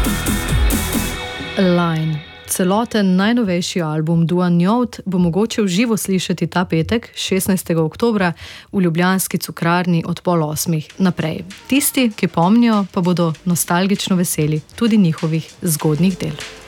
Line. Celoten najnovejši album Dua Njovt bo mogoče v živo slišati ta petek, 16. oktobra, v ljubljanski Cukrarni od 7:30 naprej. Tisti, ki pomnijo, pa bodo nostalgično veseli tudi njihovih zgodnjih del.